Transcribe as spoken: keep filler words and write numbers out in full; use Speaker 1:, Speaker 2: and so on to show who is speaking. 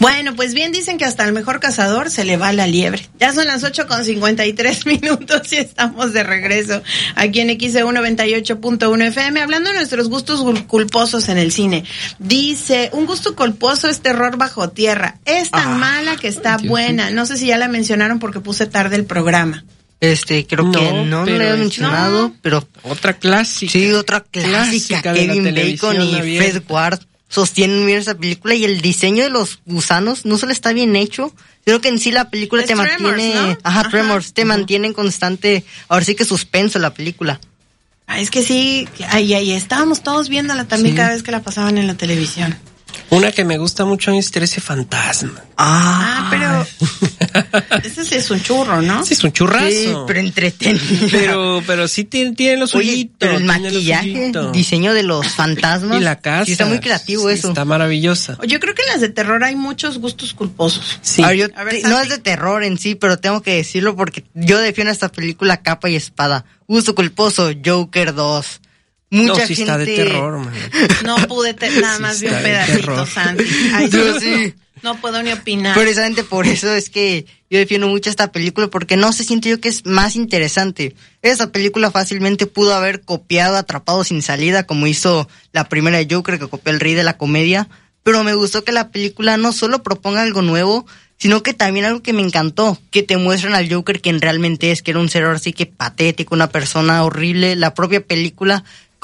Speaker 1: Bueno, pues bien dicen que hasta el mejor cazador se le va la liebre. Ya son las ocho con cincuenta y tres minutos y estamos de regreso aquí en X E U noventa y ocho punto uno F M, hablando de nuestros gustos culposos en el cine. Dice, un gusto culposo es Terror bajo tierra. Es tan ah, mala que está Dios buena. Dios. No sé si ya la mencionaron porque puse tarde el programa.
Speaker 2: Este, creo no, que no lo he mencionado, no. pero...
Speaker 3: Otra clásica.
Speaker 2: Sí, otra clásica. clásica Kevin Bacon y abierta. Fred Ward sostienen bien esa película y el diseño de los gusanos no solo está bien hecho, sino que en sí la película es te Tremors, mantiene... ¿no? Ajá, Ajá, Tremors, te uh-huh. mantiene en constante, ahora sí que suspenso la película.
Speaker 1: Ah, es que sí, ahí, ahí estábamos todos viéndola también sí. cada vez que la pasaban en la televisión.
Speaker 3: Una que me gusta mucho es trece Fantasma.
Speaker 1: Ah, ah pero ese sí es un churro, ¿no?
Speaker 3: Sí, es un churrazo.
Speaker 2: Sí, pero entretenido.
Speaker 3: Pero, pero sí tiene, tiene los hoyitos.
Speaker 2: Pero el maquillaje, diseño de los fantasmas.
Speaker 3: Y la casa.
Speaker 2: Sí, está muy creativo
Speaker 3: sí,
Speaker 2: eso.
Speaker 3: Está maravillosa.
Speaker 1: Yo creo que en las de terror hay muchos gustos culposos.
Speaker 2: Sí. A ver, yo, A ver, no es de terror en sí, pero tengo que decirlo porque yo defiendo esta película capa y espada. Gusto culposo, Joker dos. Mucha
Speaker 3: no, sí
Speaker 2: gente...
Speaker 3: está de terror, man.
Speaker 1: No pude, te... nada más sí vi un pedacito, Santi. Ay,
Speaker 2: yo sí.
Speaker 1: No, no puedo ni opinar.
Speaker 2: Precisamente por eso es que yo defiendo mucho esta película, porque no se siente yo que es más interesante. Esa película fácilmente pudo haber copiado Atrapado sin salida, como hizo la primera de Joker, que copió El Rey de la Comedia, pero me gustó que la película no solo proponga algo nuevo, sino que también algo que me encantó, que te muestran al Joker quien realmente es, que era un ser así que patético, una persona horrible. La propia película